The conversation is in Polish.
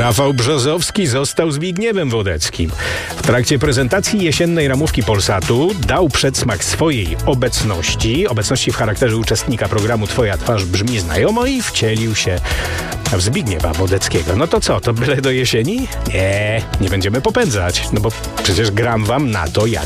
Rafał Brzozowski został Zbigniewem Wodeckim. W trakcie prezentacji jesiennej ramówki Polsatu dał przedsmak swojej obecności w charakterze uczestnika programu Twoja twarz brzmi znajomo i wcielił się w Zbigniewa Wodeckiego. No to co, to byle do jesieni? Nie będziemy popędzać, no bo przecież gram wam na to, jak